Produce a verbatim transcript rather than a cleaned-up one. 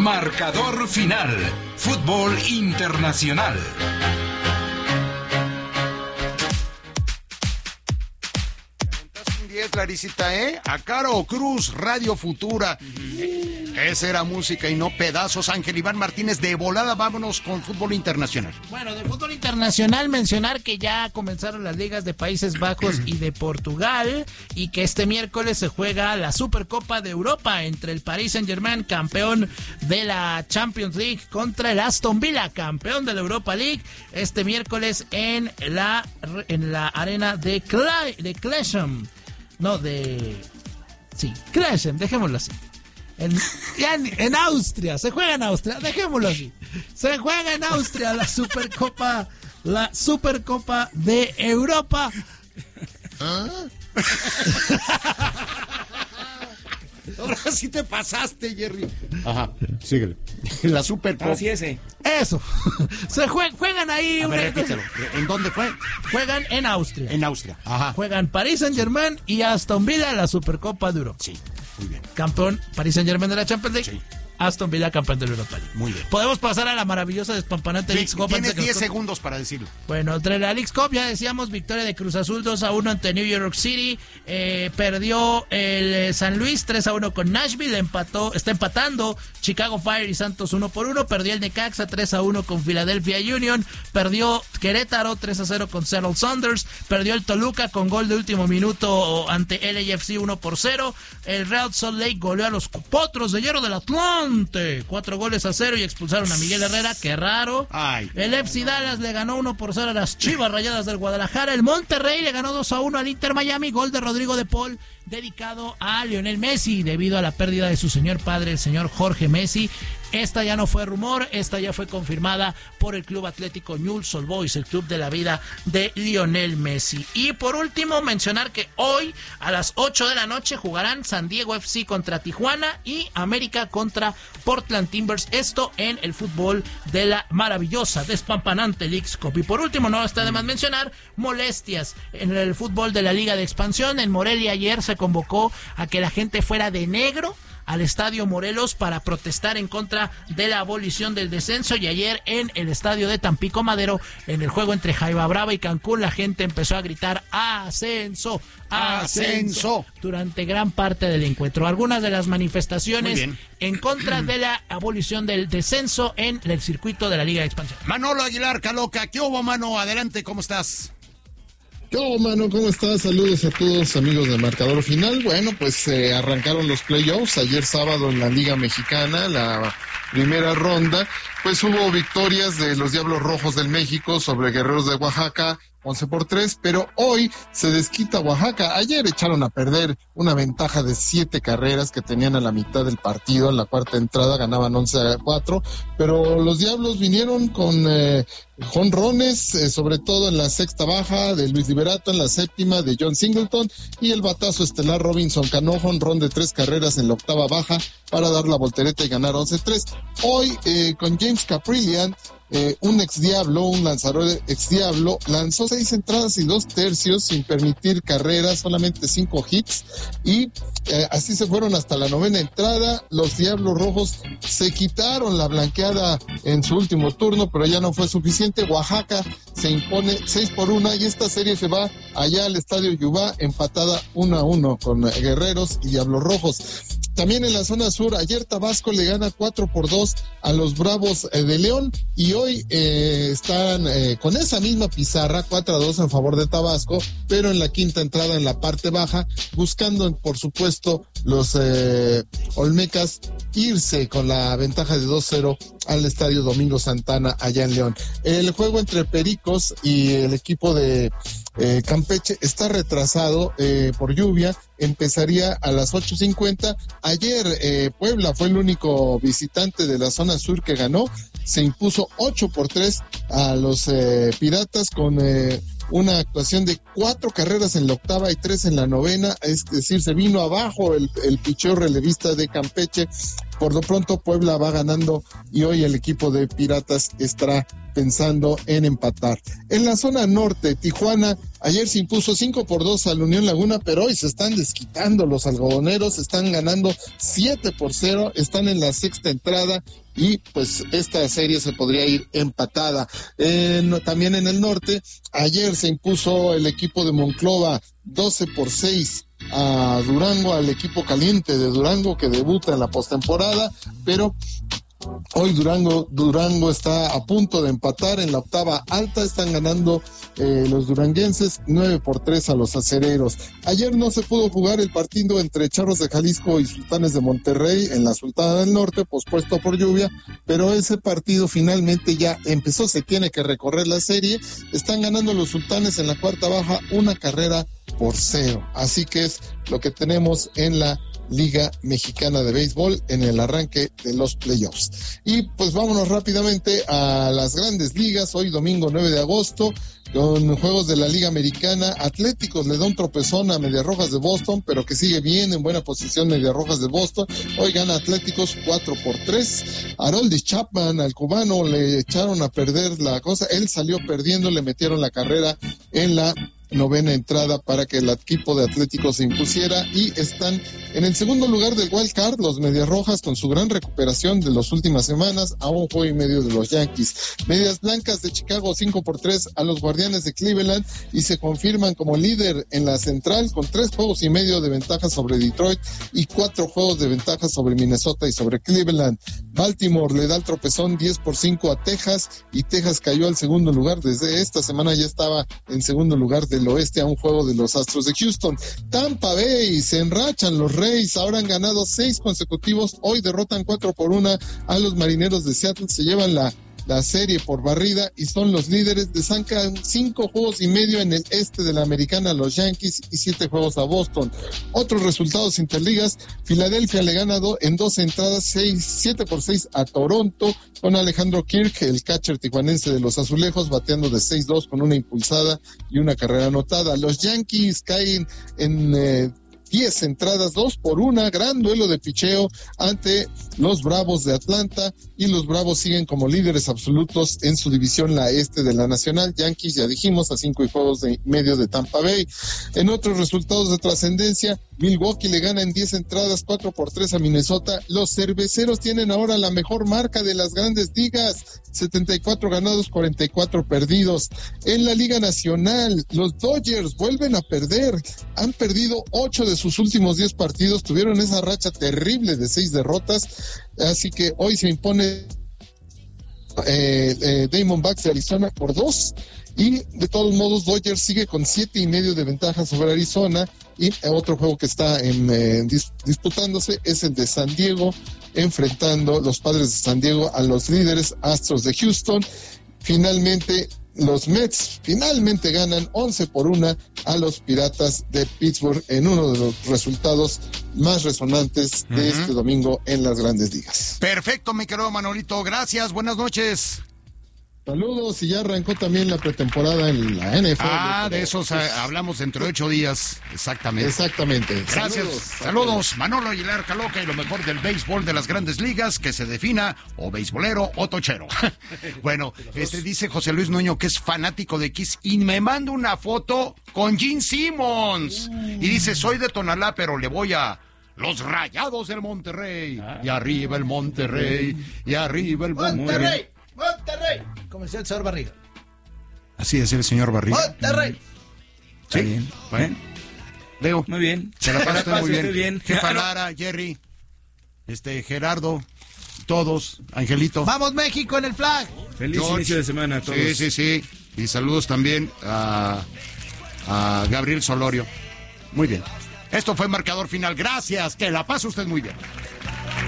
Marcador final. Fútbol internacional. diez, Laricita, ¿eh? A Caro Cruz, Radio Futura. Esa era música y no pedazos. Ángel Iván Martínez, de volada, vámonos con fútbol internacional. Bueno, de fútbol internacional mencionar que ya comenzaron las ligas de Países Bajos y de Portugal, y que este miércoles se juega la Supercopa de Europa entre el Paris Saint-Germain, campeón de la Champions League, contra el Aston Villa, campeón de la Europa League, este miércoles en la en la arena de Cle- de Klesham. No, de... Sí, Klesham, dejémoslo así. En, en, en Austria, se juega en Austria, dejémoslo así. Se juega en Austria la Supercopa, la Supercopa de Europa. ¿Ah? Ahora sí te pasaste, Jerry. Ajá, síguele. La Supercopa. Así es, eh. Eso. Se juegan, juegan ahí. A una... ver, repítelo. ¿En dónde fue? Juegan en Austria. En Austria. Ajá. Juegan Paris Saint-Germain y Aston Villa la Supercopa de Europa. Sí, muy bien. Campeón Paris Saint-Germain de la Champions League. Sí. Aston Villa campeón de la Europa League. Muy bien. Podemos pasar a la maravillosa, despampanante Sí, Leagues Cup. tienes diez nos... segundos para decirlo. Bueno, entre la Leagues Cup ya decíamos, victoria de Cruz Azul dos a uno ante New York City. Eh, perdió el San Luis tres a uno con Nashville. Empató, está empatando Chicago Fire y Santos uno por uno. Perdió el Necaxa tres a uno con Philadelphia Union. Perdió Querétaro tres a cero con Seattle Sounders. Perdió el Toluca con gol de último minuto ante L A F C uno por cero. El Real Salt Lake goleó a los Potros de Hierro del Atlante cuatro goles a cero y expulsaron a Miguel Herrera, qué raro. Ay. El F C Dallas le ganó uno por cero a las Chivas Rayadas del Guadalajara. El Monterrey le ganó dos a uno al Inter Miami, gol de Rodrigo de Paul dedicado a Lionel Messi debido a la pérdida de su señor padre, el señor Jorge Messi. Esta ya no fue rumor, esta ya fue confirmada por el Club Atlético Newell's Old Boys, el club de la vida de Lionel Messi. Y por último, mencionar que hoy a las ocho de la noche jugarán San Diego F C contra Tijuana y América contra Portland Timbers. Esto en el fútbol de la maravillosa, despampanante Leagues Cup. Y por último, no está de más mencionar, molestias en el fútbol de la Liga de Expansión. En Morelia ayer se convocó a que la gente fuera de negro al Estadio Morelos para protestar en contra de la abolición del descenso, y ayer en el estadio de Tampico Madero, en el juego entre Jaiba Brava y Cancún, la gente empezó a gritar ascenso, ascenso durante gran parte del encuentro. Algunas de las manifestaciones en contra de la abolición del descenso en el circuito de la Liga de Expansión. Manolo Aguilar Caloca, ¿qué hubo, mano? Adelante, ¿cómo estás? ¿Qué hubo, mano? ¿Cómo estás? Saludos a todos, amigos de Marcador Final. Bueno, pues eh, arrancaron los playoffs ayer sábado en la Liga Mexicana, la primera ronda. Pues hubo victorias de los Diablos Rojos del México sobre Guerreros de Oaxaca, once por tres, pero hoy se desquita Oaxaca. Ayer echaron a perder una ventaja de siete carreras que tenían a la mitad del partido. En la cuarta entrada ganaban once a cuatro, pero los Diablos vinieron con eh, jonrones, eh, sobre todo en la sexta baja de Luis Liberato, en la séptima de John Singleton, y el batazo estelar Robinson Cano, jonrón de tres carreras en la octava baja para dar la voltereta y ganar once tres. Hoy eh, con James Caprillian, Eh, un ex Diablo, un lanzador ex Diablo, lanzó seis entradas y dos tercios sin permitir carreras, solamente cinco hits, y eh, así se fueron hasta la novena entrada. Los Diablos Rojos se quitaron la blanqueada en su último turno, pero ya no fue suficiente. Oaxaca se impone seis por una y esta serie se va allá al Estadio Yubá, empatada uno a uno con Guerreros y Diablos Rojos. También en la zona sur, ayer Tabasco le gana cuatro por dos a los Bravos eh, de León, y hoy eh, están eh, con esa misma pizarra, cuatro a dos en favor de Tabasco, pero en la quinta entrada en la parte baja, buscando por supuesto los eh, Olmecas irse con la ventaja de dos cero al Estadio Domingo Santana allá en León. El juego entre Pericos y el equipo de eh, Campeche está retrasado eh, por lluvia, empezaría a las ocho cincuenta. Ayer eh, Puebla fue el único visitante de la zona sur que ganó, se impuso ocho por tres a los eh, Piratas con eh, una actuación de cuatro carreras en la octava y tres en la novena, es decir, se vino abajo el, el picheo relevista de Campeche, Por lo pronto Puebla va ganando y hoy el equipo de Piratas estará pensando en empatar. En la zona norte, Tijuana ayer se impuso cinco por dos a la Unión Laguna, pero hoy se están desquitando los algodoneros, están ganando siete por cero, están en la sexta entrada y pues esta serie se podría ir empatada. Eh, no, también en el norte, ayer se impuso el equipo de Monclova doce por seis a Durango, al equipo caliente de Durango que debuta en la postemporada, pero hoy Durango Durango está a punto de empatar en la octava alta, están ganando eh, los duranguenses nueve por tres a los acereros. Ayer no se pudo jugar el partido entre Charros de Jalisco y Sultanes de Monterrey en la Sultana del Norte, pospuesto por lluvia, pero ese partido finalmente ya empezó, se tiene que recorrer la serie, están ganando los Sultanes en la cuarta baja una carrera por cero, así que es lo que tenemos en la Liga Mexicana de Béisbol en el arranque de los playoffs. Y pues vámonos rápidamente a las grandes ligas. Hoy domingo nueve de agosto, con juegos de la Liga Americana. Atléticos le da un tropezón a Medias Rojas de Boston, pero que sigue bien en buena posición Medias Rojas de Boston. Hoy gana Atléticos cuatro por tres. Aroldis Chapman, al cubano, le echaron a perder la cosa. Él salió perdiendo, le metieron la carrera en la novena entrada para que el equipo de Atléticos se impusiera y están en el segundo lugar del Wild Card, los Medias Rojas, con su gran recuperación de las últimas semanas, a un juego y medio de los Yankees. Medias Blancas de Chicago cinco por tres a los Guardianes de Cleveland y se confirman como líder en la central con tres juegos y medio de ventaja sobre Detroit y cuatro juegos de ventaja sobre Minnesota y sobre Cleveland. Baltimore le da el tropezón diez por cinco a Texas y Texas cayó al segundo lugar. Desde esta semana ya estaba en segundo lugar del oeste a un juego de los Astros de Houston. Tampa Bay, se enrachan los Rays, ahora han ganado seis consecutivos, hoy derrotan cuatro por una a los Marineros de Seattle, se llevan la la serie por barrida y son los líderes. De sacan cinco juegos y medio en el este de la Americana a los Yankees y siete juegos a Boston. Otros resultados interligas: Filadelfia le gana do, en dos entradas seis, siete por seis a Toronto con Alejandro Kirk, el catcher tijuanense de los Azulejos, bateando de seis dos con una impulsada y una carrera anotada. Los Yankees caen en eh, diez entradas, dos por una, gran duelo de picheo ante los Bravos de Atlanta, y los Bravos siguen como líderes absolutos en su división, la este de la Nacional. Yankees, ya dijimos, a cinco y juegos de medio de Tampa Bay. En otros resultados de trascendencia, Milwaukee le gana en diez entradas, cuatro por tres a Minnesota. Los Cerveceros tienen ahora la mejor marca de las grandes ligas, setenta y cuatro ganados, cuarenta y cuatro perdidos. En la Liga Nacional, los Dodgers vuelven a perder, han perdido ocho de sus últimos diez partidos, tuvieron esa racha terrible de seis derrotas, así que hoy se impone eh, eh, Diamondbacks de Arizona por dos, y de todos modos Dodgers sigue con siete y medio de ventaja sobre Arizona. Y otro juego que está en, eh, dis- disputándose es el de San Diego, enfrentando los Padres de San Diego a los líderes Astros de Houston. Finalmente los Mets finalmente ganan once por una a los Piratas de Pittsburgh en uno de los resultados más resonantes de uh-huh. este domingo en las grandes ligas. Perfecto, mi querido Manolito, gracias, buenas noches. Saludos, y ya arrancó también la pretemporada en la N F L. Ah, de esos pues, hablamos dentro de ocho días, exactamente. Exactamente. Gracias, saludos, saludos. Manolo Aguilar Caloca y lo mejor del béisbol de las grandes ligas, que se defina o beisbolero o tochero. Bueno, este dice José Luis Nuño que es fanático de Kiss y me manda una foto con Gene Simmons. Uh. Y dice, soy de Tonalá, pero le voy a los Rayados del Monterrey. Ah. Y arriba el Monterrey, y arriba el Monterrey. Monterrey. Monterrey. Como decía el señor Barriga. Así decía el señor Barriga. Monterrey. Sí, bien. Bueno. Leo. Muy bien. Se la pasaste muy bien. bien. Jefa Lara, Jerry, este, Gerardo, todos, Angelito. ¡Vamos México en el flag! Feliz George. Inicio de semana a todos. Sí, sí, sí. Y saludos también a, a Gabriel Solorio. Muy bien. Esto fue Marcador Final. Gracias. Que la pase usted muy bien.